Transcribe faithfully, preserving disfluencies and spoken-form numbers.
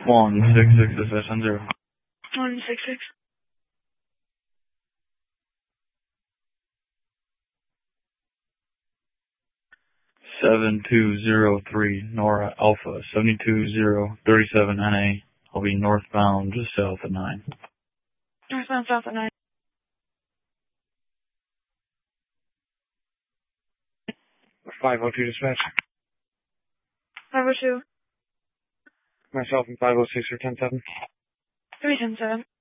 One six six is S N zero. One six six. Seven two zero three Nora Alpha seventy two zero thirty seven N A. I'll be northbound just south of nine. Northbound south at nine. Five oh two dispatch. Five oh two. Myself and five oh six are ten seven. Three ten seven.